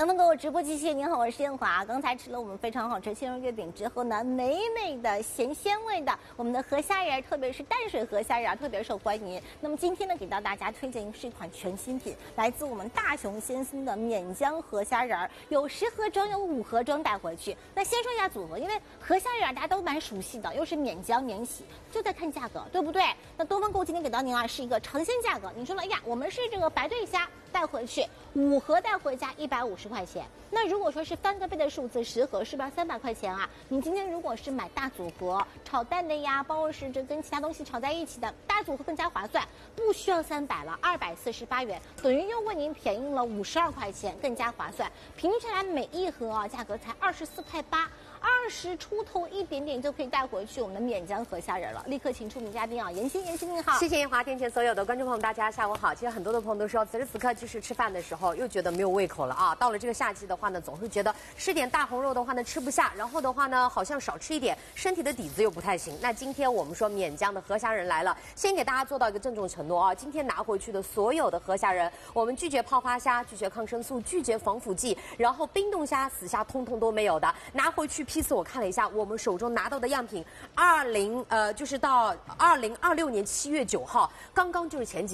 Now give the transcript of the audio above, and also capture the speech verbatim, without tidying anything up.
咱们给我直播机器，您好，我是燕华。刚才吃了我们非常好吃鲜肉月饼之后呢，美美的咸鲜味的我们的河虾仁，特别是淡水河虾仁特别受欢迎。那么今天呢，给到大家推荐是一款全新品，来自我们大熊鲜心的免浆河虾仁，有十盒装，有五盒装带回去。那先说一下组合，因为河虾仁大家都蛮熟悉的，又是免浆免洗，就在看价格，对不对？那东方购今天给到您啊是一个尝鲜价格，你说了，哎呀，我们是这个白对虾带回去，五盒带回家一百五十块钱。那如果说是翻个倍的数字，十盒是不是三百块钱啊？你今天如果是买大组合，炒蛋的呀，包括是这跟其他东西炒在一起的，大组合更加划算，不需要三百了，二百四十八元，等于又为您便宜了五十二块钱，更加划算。平均下来每一盒啊，价格才二十四块八。二十出头一点点就可以带回去我们的免浆河虾仁了。立刻请出我们嘉宾啊，妍希，妍希您好。 谢谢燕华，天前所有的观众朋友们，大家下午好。其实很多的朋友都说，此时此刻就是吃饭的时候，又觉得没有胃口了啊。到了这个夏季的话呢，总会觉得吃点大红肉的话呢吃不下，然后的话呢好像少吃一点，身体的底子又不太行。那今天我们说免浆的河虾仁来了，先给大家做到一个郑重承诺啊，今天拿回去的所有的河虾仁，我们拒绝泡发虾，拒绝抗生素，拒绝防腐剂，然后冰冻虾、死虾通通都没有的，拿回去批次我看了一下。我们手中拿到的样品，二零呃就是到二零二六年七月九号，刚刚就是前几。